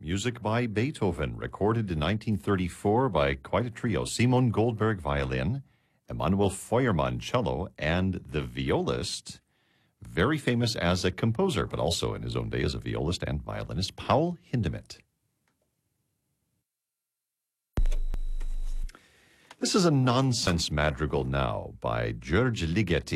Music by Beethoven, recorded in 1934 by quite a trio. Simon Goldberg, violin, Emanuel Feuermann, cello, and the violist, very famous as a composer, but also in his own day as a violist and violinist, Paul Hindemith. This is a nonsense madrigal now by György Ligeti.